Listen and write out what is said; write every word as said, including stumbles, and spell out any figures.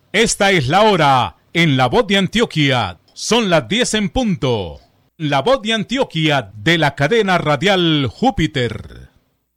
Esta es la hora en La Voz de Antioquia. Son las diez en punto. La Voz de Antioquia de la cadena radial Júpiter.